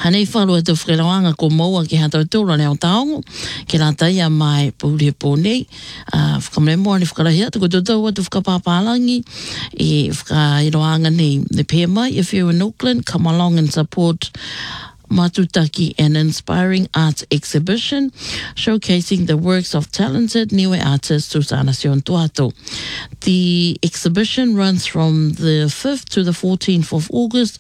Hanei whalua te whakairawanga ko maua ki hata tūra neo taongo, ki rā taia mai pūria pōnei. Whakamremoa ni whakarahia, tuko tūtaua tu whakapāpālangi, I whakairawanga nei the pēr mai. If you're in Auckland, come along and support Matutaki, an inspiring arts exhibition showcasing the works of talented Niue artist Susana Siontuato. The exhibition runs from the 5th to the 14th of August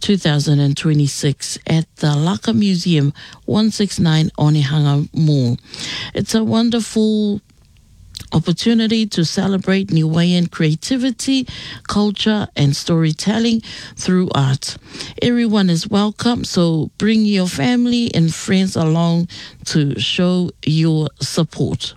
2026 at the Laka Museum 169 Onehunga Mall. It's a wonderful opportunity to celebrate Niuean creativity, culture and storytelling through art. Everyone is welcome, so bring your family and friends along to show your support.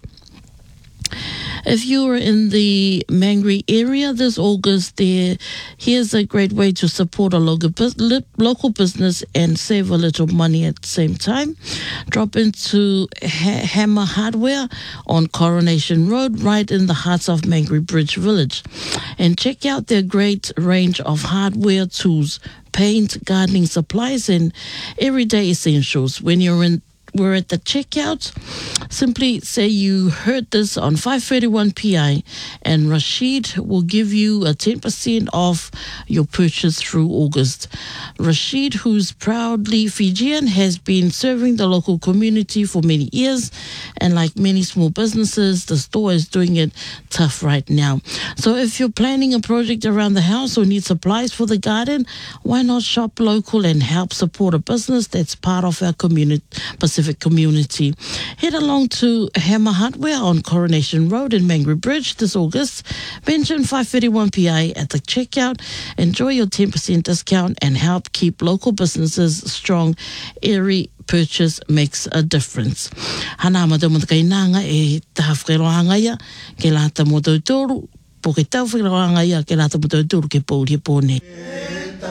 If you're in the Mangere area this August, here's a great way to support a local business and save a little money at the same time. Drop into Hammer Hardware on Coronation Road, right in the heart of Mangere Bridge Village. And check out their great range of hardware tools, paint, gardening supplies, and everyday essentials. When we're at the checkout, simply say you heard this on 531 PI and Rashid will give you a 10% off your purchase through August. Rashid, who's proudly Fijian, has been serving the local community for many years, and like many small businesses, the store is doing it tough right now. So if you're planning a project around the house or need supplies for the garden, why not shop local and help support a business that's part of our Pacific community. Head along to Hammer Hardware on Coronation Road in Mangere Bridge this August. Mention 531 PI at the checkout. Enjoy your 10% discount and help keep local businesses strong. Every purchase makes a difference. Hana matamuta kainanga taha whakairoanga ia ke lata mo tautoru, po ke tau whakairoanga ia ke lata mo tautoru ke pōria pōne.